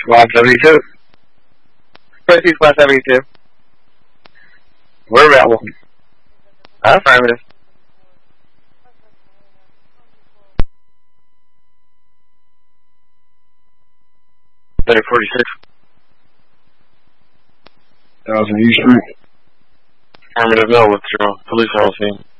Squad 72. Proceed, Squad 72. We're available. Affirmative. 3046. 1000 East Street. Affirmative, no, withdraw. Police are on scene.